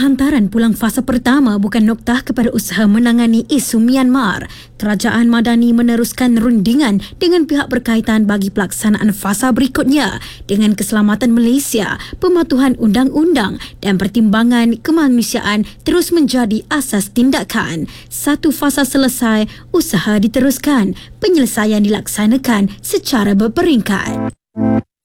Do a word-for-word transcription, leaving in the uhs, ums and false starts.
Penghantaran pulang fasa pertama bukan noktah kepada usaha menangani isu Myanmar. Kerajaan Madani meneruskan rundingan dengan pihak berkaitan bagi pelaksanaan fasa berikutnya dengan keselamatan Malaysia, pematuhan undang-undang dan pertimbangan kemanusiaan terus menjadi asas tindakan. Satu fasa selesai, usaha diteruskan. Penyelesaian dilaksanakan secara berperingkat.